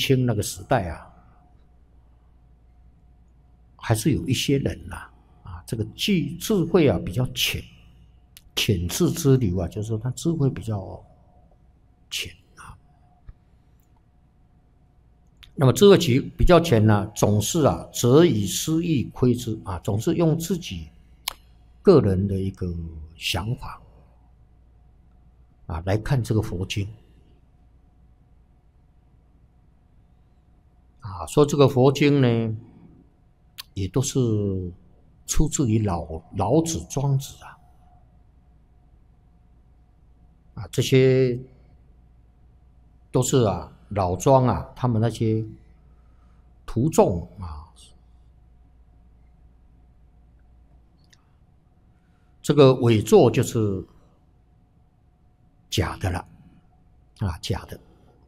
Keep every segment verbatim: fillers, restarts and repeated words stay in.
清那个时代啊，还是有一些人呐、啊，啊，这个智智慧啊比较浅，浅智之流啊，就是说他智慧比较浅啊。那么智慧比比较浅呢、啊，总是啊则以私意窥之啊，总是用自己个人的一个想法啊来看这个佛经。啊，说这个佛经呢，也都是出自于老老子、庄子啊，啊，这些都是啊老庄啊他们那些徒众啊，这个伪作就是假的了啊，假的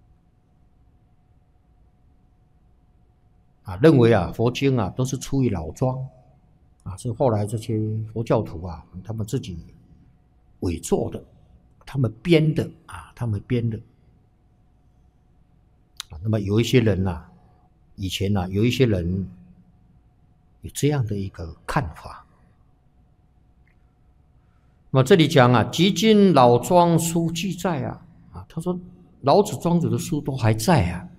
啊，认为啊佛经啊都是出于老庄啊，是后来这些佛教徒啊他们自己伪作的，他们编的啊，他们编的。那么有一些人呐、啊，以前呐、啊，有一些人有这样的一个看法。那么这里讲啊，即今老庄书记载啊，啊，他说老子、庄子的书都还在啊。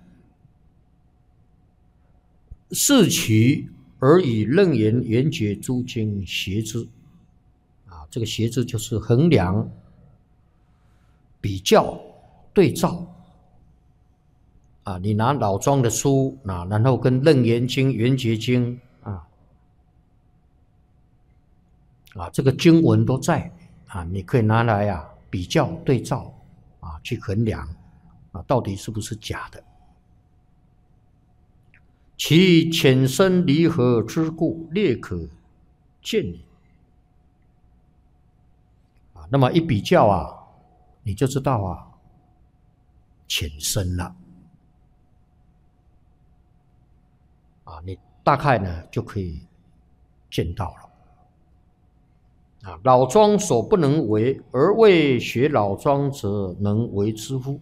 视其而以楞严、圆觉诸经协之，啊，这个协之就是衡量、比较、对照。啊，你拿老庄的书啊，然后跟楞严经、圆觉经啊，啊，这个经文都在啊，你可以拿来啊比较对照啊，去衡量啊，到底是不是假的？其浅深离合之故，列可见矣。啊，那么一比较啊，你就知道啊，浅深了。啊，你大概呢就可以见到了。啊，老庄所不能为，而为学老庄者能为之乎？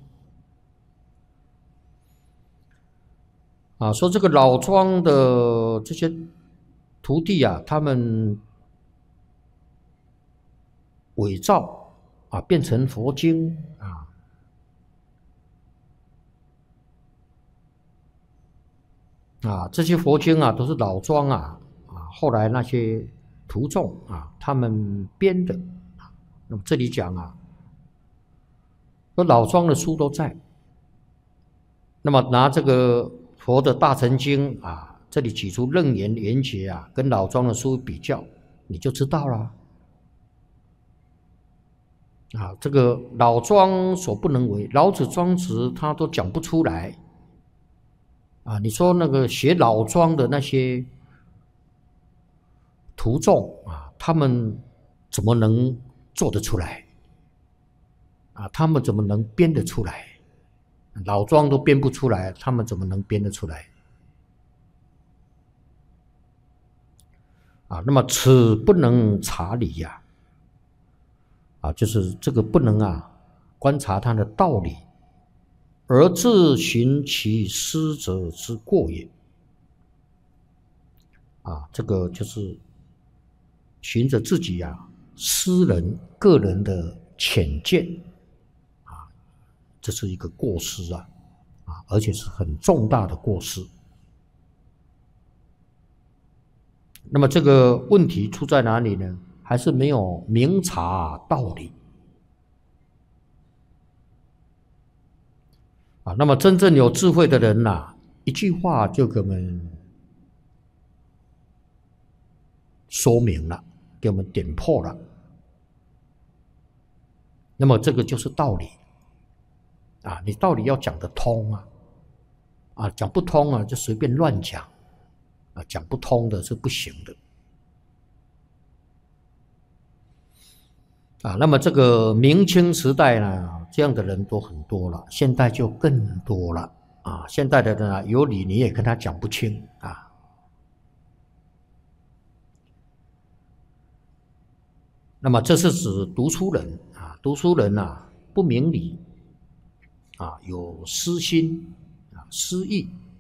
啊，说这个老庄的这些徒弟啊，他们伪造啊，变成佛经啊。啊，这些佛经啊，都是老庄啊啊，后来那些徒众啊，他们编的。那么这里讲啊，说老庄的书都在，那么拿这个佛的大乘经啊，这里举出楞严、圆觉啊，跟老庄的书比较，你就知道了。啊，这个老庄所不能为，老子、庄子他都讲不出来。啊，你说那个学老庄的那些徒众啊，他们怎么能做得出来？啊，他们怎么能编得出来？老庄都编不出来，他们怎么能编得出来？啊，那么此不能察理呀、啊，啊，就是这个不能啊，观察它的道理。而自寻其师者之过也。啊，这个就是循着自己啊私人个人的浅见啊，这是一个过失啊，啊，而且是很重大的过失。那么这个问题出在哪里呢？还是没有明察道理。啊，那么真正有智慧的人呐、啊，一句话就给我们说明了，给我们点破了。那么这个就是道理啊，你道理要讲得通啊，啊，讲不通啊就随便乱讲啊，讲不通的是不行的啊。那么这个明清时代呢，这样的人都很多了，现代就更多了啊。现代的人啊，有理你也跟他讲不清啊。那么这是指读书人啊，读书人啊不明理啊，有私心啊， 诗意